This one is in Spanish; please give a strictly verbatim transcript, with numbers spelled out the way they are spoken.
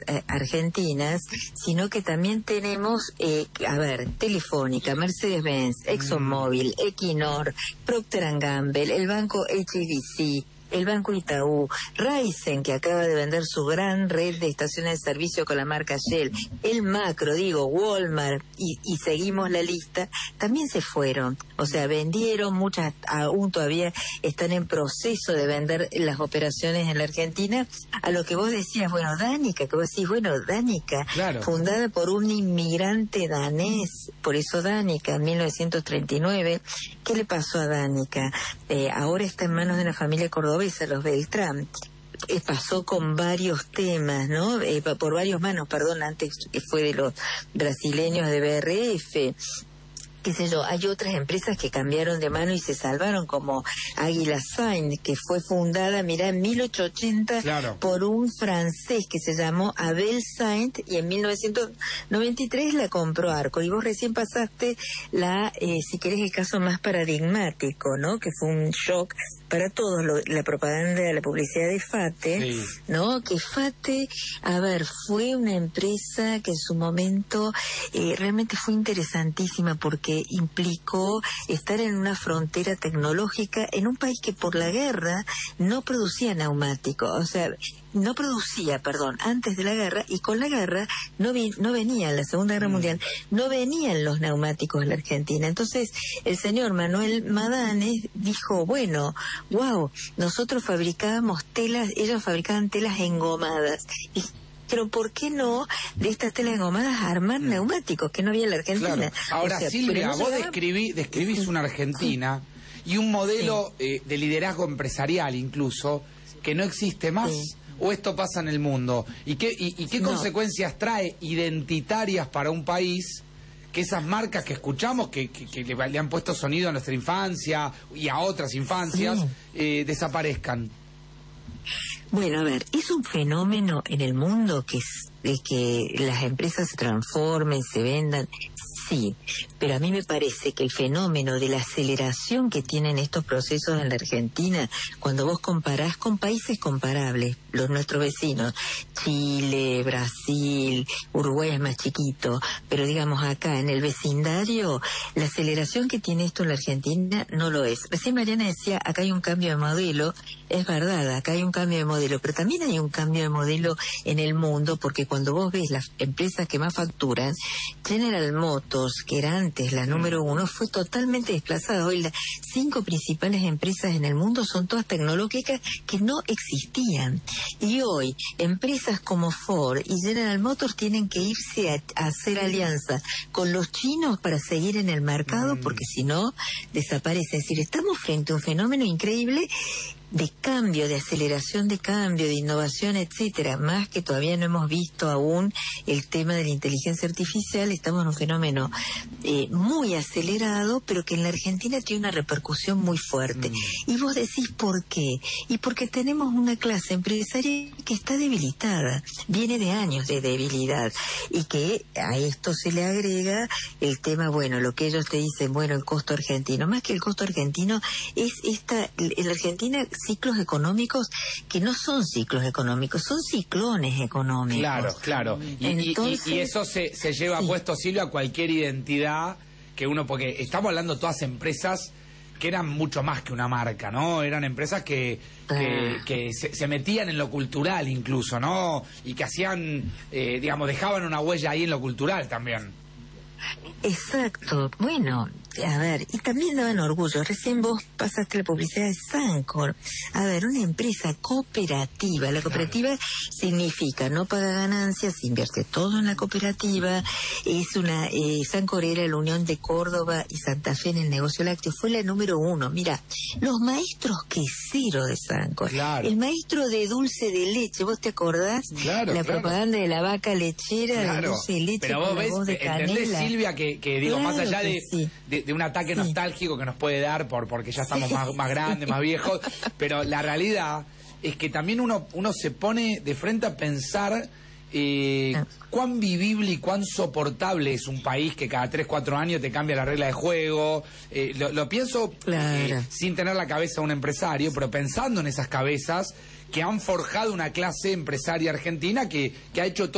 eh, argentinas, sino que también tenemos, eh, a ver, Telefónica, Mercedes-Benz, ExxonMobil, Equinor, Procter and Gamble, el banco H S B C, el Banco Itaú, Raizen, que acaba de vender su gran red de estaciones de servicio con la marca Shell, el Macro, digo, Walmart, y, y seguimos la lista, también se fueron. O sea, vendieron, muchas aún todavía están en proceso de vender las operaciones en la Argentina. A lo que vos decías, bueno, Danica, que vos decís, bueno, Danica, claro, fundada por un inmigrante danés, por eso Danica, en mil novecientos treinta y nueve. ¿Qué le pasó a Danica? Eh, ahora está en manos de una familia cordobesa, los Beltrán. Eh, pasó con varios temas, ¿no? Eh, por varios manos, perdón, antes fue de los brasileños de B R F. Qué sé yo, hay otras empresas que cambiaron de mano y se salvaron, como Águila Saint, que fue fundada, mirá, en mil ochocientos ochenta, claro, por un francés que se llamó Abel Saint, y en mil novecientos noventa y tres la compró Arcor. Y vos recién pasaste la, eh, si querés, el caso más paradigmático, ¿no? Que fue un shock para todos, lo, la propaganda, la publicidad de Fate, sí, ¿no? Que Fate, a ver, fue una empresa que en su momento eh, realmente fue interesantísima, porque implicó estar en una frontera tecnológica en un país que por la guerra no producía neumáticos, o sea, no producía, perdón, antes de la guerra, y con la guerra no vi, no venían, la Segunda Guerra Mundial, no venían los neumáticos a la Argentina. Entonces, el señor Manuel Madanes dijo, bueno, wow, nosotros fabricábamos telas, ellos fabricaban telas engomadas, y pero ¿por qué no de estas telas engomadas armar mm. neumáticos que no había en la Argentina? Claro. Ahora, o sea, Silvia, no vos llegaba... describí, describís sí. una Argentina sí. y un modelo sí. eh, de liderazgo empresarial incluso, que no existe más. Sí. ¿O esto pasa en el mundo? ¿Y qué, y, y qué no. consecuencias trae identitarias para un país que esas marcas que escuchamos, que, que, que le, le han puesto sonido a nuestra infancia y a otras infancias, sí. eh, desaparezcan? Bueno, a ver, es un fenómeno en el mundo que es, es que las empresas se transformen, se vendan, sí, pero a mí me parece que el fenómeno de la aceleración que tienen estos procesos en la Argentina, cuando vos comparás con países comparables, los nuestros vecinos, Chile, Brasil, Uruguay es más chiquito, pero digamos acá en el vecindario, la aceleración que tiene esto en la Argentina no lo es. Recién Mariana decía, acá hay un cambio de modelo, es verdad, acá hay un cambio de modelo, pero también hay un cambio de modelo en el mundo, porque cuando vos ves las empresas que más facturan, General Motors, que era antes la número uno, fue totalmente desplazada. Hoy las cinco principales empresas en el mundo son todas tecnológicas que no existían. Y hoy, empresas como Ford y General Motors tienen que irse a, a hacer alianza con los chinos para seguir en el mercado, mm. porque si no, desaparece. Es decir, estamos frente a un fenómeno increíble de cambio, de aceleración de cambio, de innovación, etcétera, más que todavía no hemos visto aún el tema de la inteligencia artificial. Estamos en un fenómeno eh, muy acelerado, pero que en la Argentina tiene una repercusión muy fuerte. Mm. Y vos decís, ¿por qué? Y porque tenemos una clase empresarial que está debilitada, viene de años de debilidad, y que a esto se le agrega el tema, bueno, lo que ellos te dicen, bueno, el costo argentino, más que el costo argentino, es esta, en la Argentina, ciclos económicos que no son ciclos económicos, son ciclones económicos. Claro, claro. Y, Entonces, y, y, y eso se, se lleva sí. puesto, Silvia, a cualquier identidad que uno, porque estamos hablando de todas empresas que eran mucho más que una marca, ¿no? Eran empresas que, que, ah. que se, se metían en lo cultural incluso, ¿no? Y que hacían, eh, digamos, dejaban una huella ahí en lo cultural también. Exacto, bueno, a ver, y también daban orgullo. Recién vos pasaste la publicidad de Sancor. A ver, una empresa cooperativa. La cooperativa claro. significa no paga ganancias, invierte todo en la cooperativa. Es una, eh, Sancor era la unión de Córdoba y Santa Fe en el negocio lácteo. Fue la número uno. Mira, los maestros queseros de Sancor. Claro. El maestro de dulce de leche, ¿vos te acordás? Claro, la claro. propaganda de la vaca lechera, claro. de dulce de leche. Pero vos ves, de ¿entendés, Silvia, que, que digo, claro más allá de, sí. de, de un ataque sí. nostálgico que nos puede dar por porque ya estamos sí. más, más grandes, más viejos, pero la realidad es que también uno, uno se pone de frente a pensar eh, ah. cuán vivible y cuán soportable es un país que cada tres, cuatro años te cambia la regla de juego. Eh, lo, lo pienso claro. eh, sin tener la cabeza de un empresario, pero pensando en esas cabezas que han forjado una clase empresaria argentina que, que ha hecho todo